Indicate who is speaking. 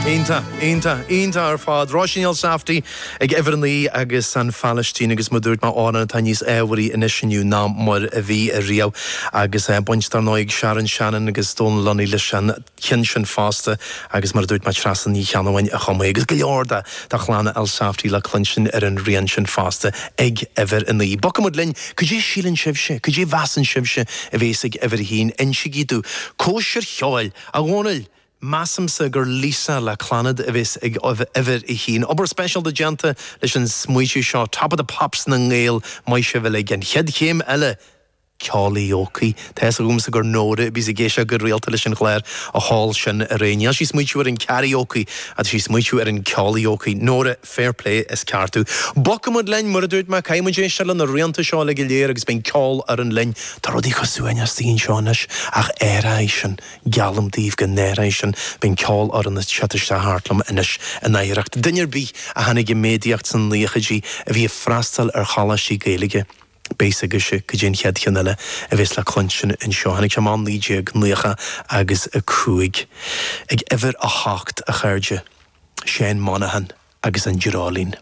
Speaker 1: Einta ar fád Roisinal Safety ag Everly agus San Palestine agus modúirt má ána tá níos éhairí inisiú ná mar a bhí a riamh agus buintear nóig Sharon Shannon agus Dún Lonnie lei sin cin sin fásta agus mar dúirt má trasan ní cheanhain a chomé agus go leorda tá chlána al Safety le clunsin ar an rian sin fásta ag Ever in í. Bocamod linn could you sílan sibse, could you vasan sibse a bhés ag Ever hín insigidú cóisir cheáil a ghánail Massam sa gur Lisa le clanad a bhís ag Ever i hín. Obair special de janta leis an smuitiú seo Top of the Pops na ngéil mai se bhfuil ag an chead chéim eile Karaoke. Tess a gúmsa gur nóra bís a géisio gur réalta leis an chléir a hall sin a réine. Sí smuitiú ar an karaoke a sí smuitiú ar an karaoke. Nóra fair play is cartú. Bocamod lein mar a dúirt má caiimidé se le na rianta seo le giléir agus ben call ar an lein. Tá rodí chosúine stín seonis ach éisin galamdíh go néisin ben call ar an chatiste hartlam inis in éireacht. Dinnear bí a hanig i médiacht san líchadí a bhí freastal ar chalasí géige. Béisagise go dén chead cheanile a bhés le clunsin in seo. Hannig sem an líide gníocha agus a cúig. Ag Ever a hácht a chairde Shane Monaghan agus an Gerálín.